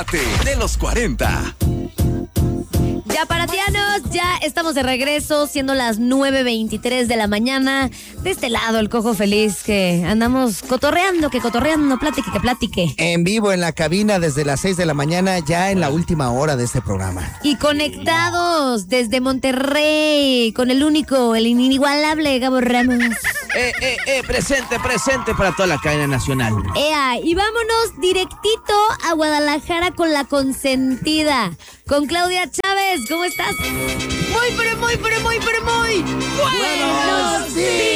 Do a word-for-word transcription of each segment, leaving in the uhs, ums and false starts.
debate de los cuarenta. Ya paratianos, ya estamos de regreso, siendo las nueve veintitrés de la mañana. De este lado, el Cojo Feliz, que andamos cotorreando, que cotorreando, platique, que platique. En vivo en la cabina desde las seis de la mañana, ya en la última hora de este programa. Y conectados desde Monterrey, con el único, el inigualable Gabo Ramos. Eh, eh, eh, presente, presente para toda la cadena nacional. Ea, y vámonos directito a Guadalajara con la consentida, con Claudia Chávez. ¿Cómo estás? Muy, pero muy, pero muy, pero muy buenos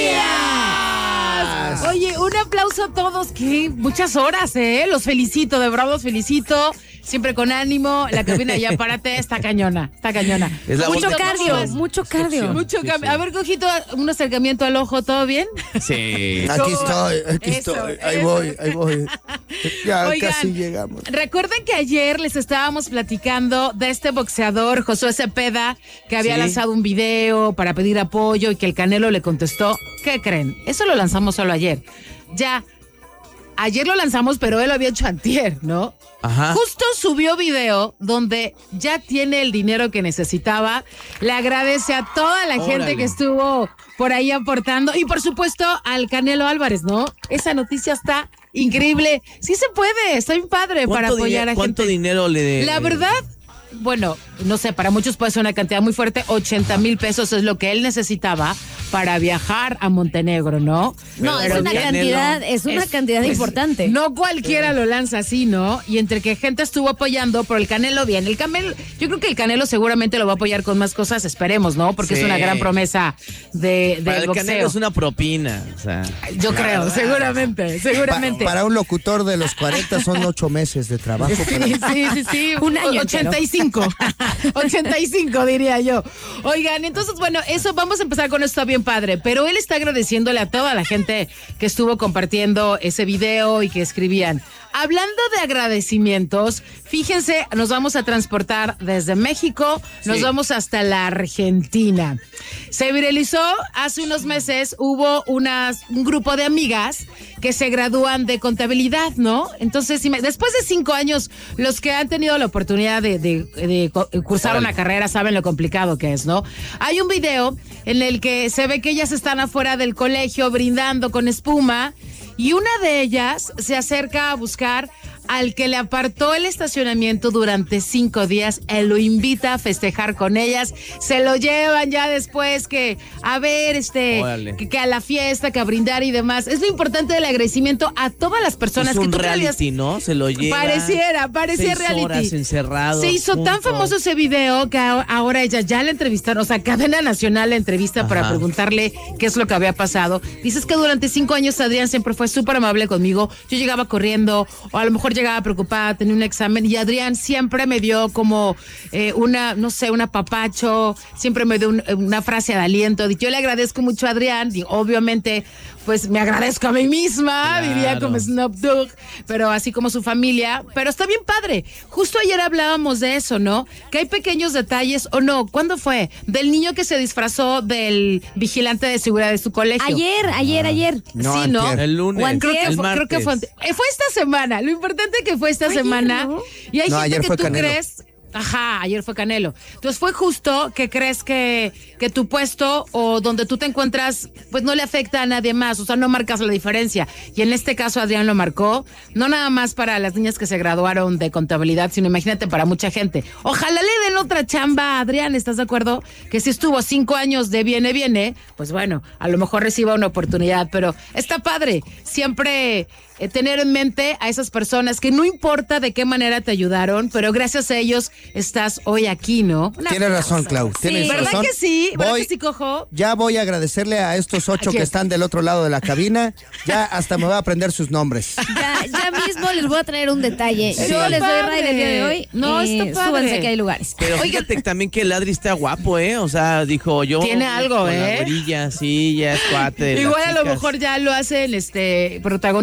días. Oye, un aplauso a todos, que muchas horas, ¿eh? Los felicito, de verdad los felicito. Siempre con ánimo, la cabina ya párate, está cañona, está cañona. Mucho cardio, mucho cardio. Mucho sí, cardio. sí. A ver, Cojito, un acercamiento al ojo, ¿todo bien? Sí. Aquí estoy, aquí Eso, estoy, ahí eso. voy, ahí voy. Ya Oigan, casi llegamos. Recuerden que ayer les estábamos platicando de este boxeador, Josué Cepeda, que había Sí. lanzado un video para pedir apoyo y que el Canelo le contestó. ¿Qué creen? Eso lo lanzamos solo ayer. Ya, ayer lo lanzamos, pero él lo había hecho antier, ¿no? Ajá. Justo subió video donde ya tiene el dinero que necesitaba. Le agradece a toda la Órale. gente que estuvo por ahí aportando. Y por supuesto al Canelo Álvarez, ¿no? Esa noticia está increíble. Sí se puede, está bien padre para ¿Cuánto, apoyar dine- a ¿Cuánto gente. dinero le de... La verdad, bueno, no sé, para muchos puede ser una cantidad muy fuerte. ochenta mil pesos es lo que él necesitaba para viajar a Montenegro, ¿no? No, es Pero una bien, cantidad, es una Es- cantidad pues, importante. No cualquiera lo lanza así, ¿no? Y entre que gente estuvo apoyando, pero el Canelo bien. El Canelo, yo creo que el Canelo seguramente lo va a apoyar con más cosas, esperemos, ¿no? Porque Sí. es una gran promesa de, Para del el boxeo. Canelo es una propina. O sea, Yo creo, seguramente, seguramente. Pa- para un locutor de los cuarenta son ocho meses de trabajo. Sí, pero- sí, sí, sí. Un año ochenta y cinco. ochenta y cinco diría yo. Oigan, entonces, bueno, eso, vamos a empezar con esto bien padre. Pero él está agradeciéndole a toda la gente que estuvo compartiendo ese video y que escribían. Hablando de agradecimientos, fíjense, nos vamos a transportar desde México, nos Sí. vamos hasta la Argentina. Se viralizó hace unos meses, hubo unas, un grupo de amigas que se gradúan de contabilidad, ¿no? Entonces, si me- después de cinco años, los que han tenido la oportunidad de, de- de co- cursar una carrera saben lo complicado que es, ¿no? Hay un video en el que se ve que ellas están afuera del colegio brindando con espuma y una de ellas se acerca a buscar al que le apartó el estacionamiento durante cinco días. Él lo invita a festejar con ellas. Se lo llevan ya después que, a ver, este, Órale. que, que a la fiesta, que a brindar y demás. Es lo importante del agradecimiento a todas las personas es que un tú reality, ¿no? Se lo lleva. Pareciera, parecía seis reality. horas encerrados Se hizo tan juntos. famoso ese video que a- ahora ella ya la entrevistaron, o sea, Cadena Nacional la entrevista para Ajá. preguntarle qué es lo que había pasado. Dices que durante cinco años Adrián siempre fue súper amable conmigo. Yo llegaba corriendo, o a lo mejor llegaba preocupada, tenía un examen, y Adrián siempre me dio como eh, una, no sé, un apapacho, siempre me dio un- una frase de aliento. Yo le agradezco mucho a Adrián, y obviamente, pues me agradezco a mí misma, Claro. diría como Snoop Dogg, pero así como su familia. Pero está bien padre. Justo ayer hablábamos de eso, ¿no? Que hay pequeños detalles, o no, ¿cuándo fue? Del niño que se disfrazó del vigilante de seguridad de su colegio. Ayer, ayer, ayer. No, Sí, ¿no? antier. El lunes. O antier. Creo que, el fue, creo que martes. fue, eh, fue esta semana. Lo importante que fue esta Ayer, semana. ¿no? Y hay No, gente ayer que fue tú Canelo. crees. Ajá, ayer fue Canelo. Entonces fue justo que crees que, que tu puesto o donde tú te encuentras, pues no le afecta a nadie más, o sea, no marcas la diferencia. Y en este caso Adrián lo marcó, no nada más para las niñas que se graduaron de contabilidad, sino imagínate para mucha gente. Ojalá le den otra chamba a Adrián, ¿estás de acuerdo? Que si estuvo cinco años de viene, viene, pues bueno, a lo mejor reciba una oportunidad, pero está padre. Siempre eh, tener en mente a esas personas que no importa de qué manera te ayudaron, pero gracias a ellos estás hoy aquí, ¿no? Una Tienes aplauso. razón, Clau. Tienes ¿Verdad razón. que sí? ¿Verdad Voy- que sí, Cojo? Ya voy a agradecerle a estos ocho ¿A quién? que están del otro lado de la cabina. Ya hasta me voy a aprender sus nombres. Ya, ya mismo les voy a traer un detalle. Está Yo les doy padre. ride el día de hoy. No, y está padre. súbanse que hay lugares. Pero fíjate también que el Adri está guapo, ¿eh? O sea, dijo yo. Tiene algo, con ¿eh? La brilla, sí, ya es cuate. de las Igual a lo chicas. mejor ya lo hacen este protagonista de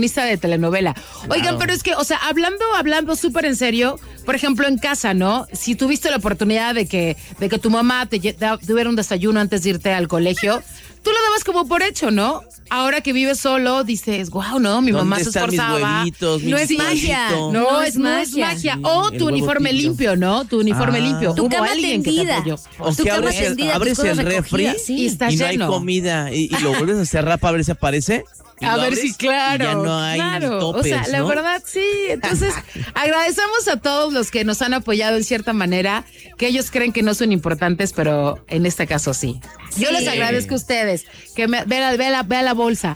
telenovela. Oigan, Claro. pero es que, o sea, hablando, hablando súper en serio, por ejemplo, en casa, ¿no? Si tuviste la oportunidad de que, de que tu mamá te lle- da- tuviera un desayuno antes de irte al colegio, tú lo dabas como por hecho, ¿no? Ahora que vives solo, dices, wow, no, mi mamá ¿Dónde se están mis esforzaba. huevitos, mis No es magia. huevitos? No, No es, es no es magia. magia. Sí, O el tu huevo uniforme tibio. limpio, ¿no? Tu uniforme Ah. limpio. Tu Hubo cama alguien que te tendida. apoyó. O Tu que cama abres el, tendida, tus abres cosas el refri recogidas, sí. Y está y no hay lleno. comida y, y lo vuelves a cerrar para ver si aparece. y A lo ver abres si, claro. y ya no hay claro. topes, O sea, la ¿no? verdad, sí. Entonces, agradecemos a todos los que nos han apoyado en cierta manera, que ellos creen que no son importantes, pero en este caso sí. Yo Sí. les agradezco a ustedes. Que me, ve, la, ve, la, ve la bolsa.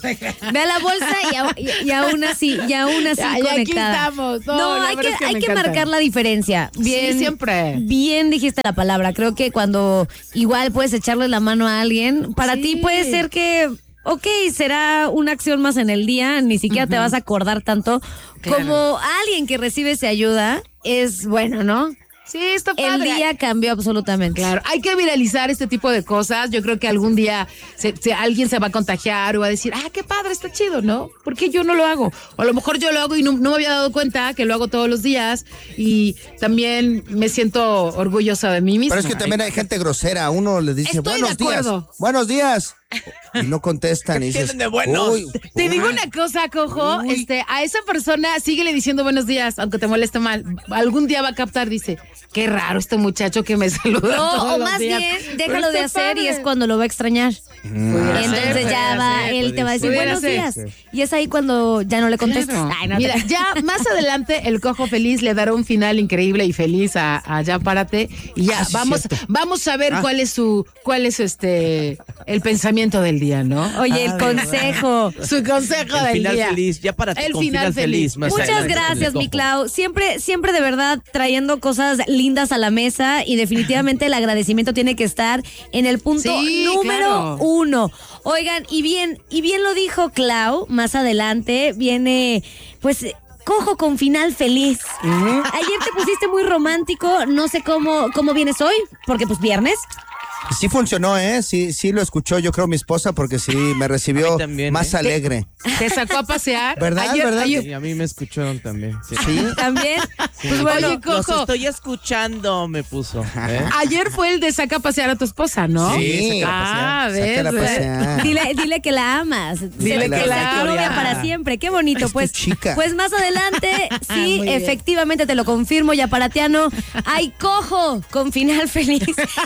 Ve a la bolsa y, a- y- y aún así, y aún así Ya, y aquí conectada. estamos. No, No, la hay verdad que, es que hay me que encantan. marcar la diferencia. Bien, Sí, siempre. Bien dijiste la palabra. Creo que cuando igual puedes echarle la mano a alguien, para Sí. ti puede ser que, ok, será una acción más en el día, ni siquiera te vas a acordar tanto. Claro. Como alguien que recibe esa ayuda, es bueno, ¿no? Sí, está El padre. día cambió absolutamente. Claro, hay que viralizar este tipo de cosas. Yo creo que algún día se- se- alguien se va a contagiar o va a decir, ah, qué padre, está chido, ¿no? ¿Por qué yo no lo hago? O a lo mejor yo lo hago y no, no me había dado cuenta que lo hago todos los días y también me siento orgullosa de mí misma. Pero es que también hay gente grosera. Uno le dice, Estoy de buenos días. acuerdo. Buenos días. Y no contestan. Y dices, tienen de buenos? "Uy, Te digo una cosa, Cojo, Uy. este, a esa persona síguele diciendo buenos días, aunque te moleste mal. Algún día va a captar, dice, qué raro este muchacho que me saluda No, todos o los más días". bien, Pero déjalo de está hacer y padre. es cuando lo va a extrañar. Pudiera ser, Entonces ya pudiera va, ser, él te va a decir pudiera buenos ser. días. Y es ahí cuando ya no le contestas. Claro. Ay, no, Mira, te- ya más adelante el Cojo Feliz le dará un final increíble y feliz a, a Ya Párate y ya Ah, sí, vamos cierto. vamos a ver cuál es su cuál es este el pensamiento del día, ¿no? Oye, el consejo. Su consejo El del final día. feliz, ya para El con final final feliz. feliz. más Muchas adelante, gracias, el mi cojo. Clau. Siempre, siempre de verdad trayendo cosas lindas a la mesa y definitivamente el agradecimiento tiene que estar en el punto Sí, número claro. uno. Oigan, y bien, y bien lo dijo Clau, más adelante viene, pues, Cojo con final feliz. Ayer te pusiste muy romántico, no sé cómo, cómo vienes hoy, porque pues viernes. Sí funcionó, ¿eh? Sí, sí lo escuchó, yo creo, mi esposa, porque sí me A recibió mí también, más ¿eh? alegre. Te sacó a pasear. ¿Verdad? Ayer, ¿Verdad? ayer- Y a mí me escucharon también. Sí. Sí. También. Pues bueno, Oye, Los Cojo, estoy escuchando, me puso. ¿eh? ayer fue el de saca a pasear a tu esposa, ¿no? Sí. Ah, ves. Sácala a pasear. Dile, dile que la amas. Dile que la sea tu novia amas. para siempre. Qué bonito. Es tu Pues, chica. pues más adelante, sí, Muy bien. efectivamente te lo confirmo, ya paratiano. Hay Cojo con final feliz.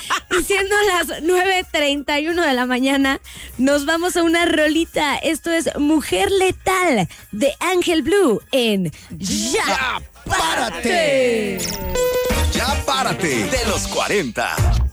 Y siendo las nueve treinta y uno de la mañana, nos vamos a una rolita. Esto es Mujer Letal de Ángel Blue en Ya ¡Párate! Ya párate de los cuarenta.